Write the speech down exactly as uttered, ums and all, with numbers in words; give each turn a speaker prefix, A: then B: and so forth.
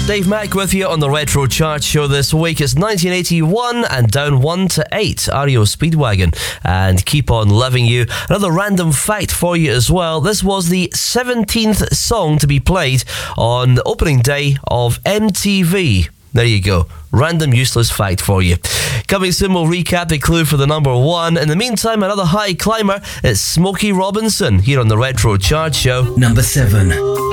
A: Dave Mack with you on the Retro Chart Show this week. It's nineteen eighty-one and down one to eight, R E O Speedwagon and Keep On Loving You. Another random fact for you as well. This was the seventeenth song to be played on the opening day of M T V. There you go. Random useless fact for you. Coming soon, we'll recap the clue for the number one. In the meantime, another high climber. It's Smokey Robinson here on the Retro Chart Show.
B: Number seven.